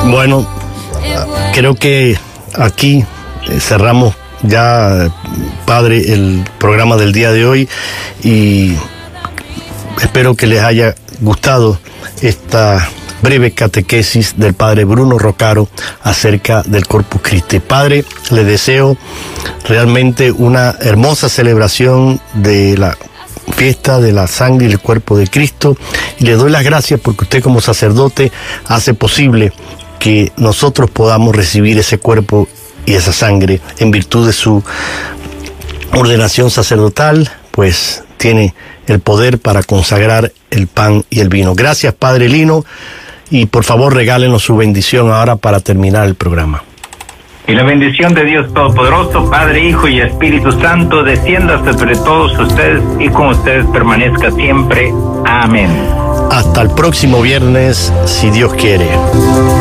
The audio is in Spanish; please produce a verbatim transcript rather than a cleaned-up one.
Bueno, creo que aquí cerramos ya, Padre, el programa del día de hoy, y espero que les haya gustado esta breve catequesis del Padre Bruno Roccaro acerca del Corpus Christi. Padre, le deseo realmente una hermosa celebración de la fiesta de la sangre y el cuerpo de Cristo, y le doy las gracias porque usted como sacerdote hace posible que nosotros podamos recibir ese cuerpo y esa sangre en virtud de su ordenación sacerdotal, pues tiene el poder para consagrar el pan y el vino. Gracias, Padre Lino, y por favor regálenos su bendición ahora para terminar el programa. Y la bendición de Dios Todopoderoso, Padre, Hijo y Espíritu Santo, descienda sobre todos ustedes y con ustedes permanezca siempre. Amén. Hasta el próximo viernes, si Dios quiere.